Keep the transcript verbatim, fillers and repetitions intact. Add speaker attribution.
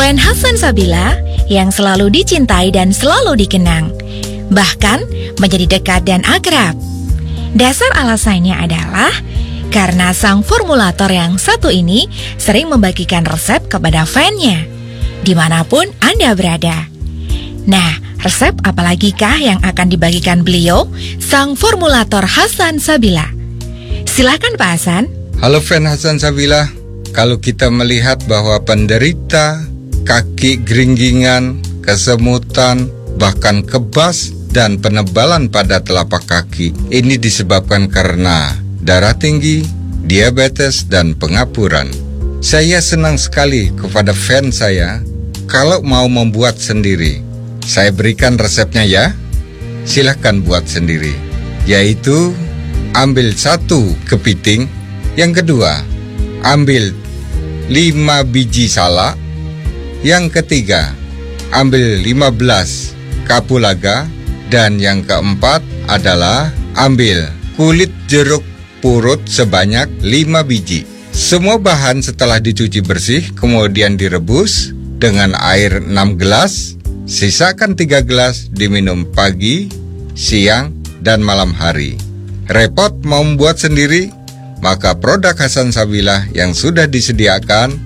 Speaker 1: Fan Hasan Sabila yang selalu dicintai dan selalu dikenang, bahkan menjadi dekat dan akrab. Dasar alasannya adalah karena sang formulator yang satu ini sering membagikan resep kepada fannya, dimanapun Anda berada. Nah, resep apalagikah yang akan dibagikan beliau, sang formulator Hasan Sabila? Silakan Pak Hasan.
Speaker 2: Halo fan Hasan Sabila. Kalau kita melihat bahwa penderita kaki geringgingan, kesemutan, bahkan kebas dan penebalan pada telapak kaki, ini disebabkan karena darah tinggi, diabetes, dan pengapuran. Saya senang sekali kepada fan saya kalau mau membuat sendiri. Saya berikan resepnya ya. Silahkan buat sendiri. Yaitu ambil satu kepiting. Yang kedua, ambil lima biji salak. Yang ketiga, ambil lima belas kapulaga. Dan yang keempat adalah ambil kulit jeruk purut sebanyak lima biji. Semua bahan setelah dicuci bersih kemudian direbus dengan air enam gelas. Sisakan tiga gelas diminum pagi, siang, dan malam hari. Repot mau membuat sendiri? Maka produk Hasan Sabila yang sudah disediakan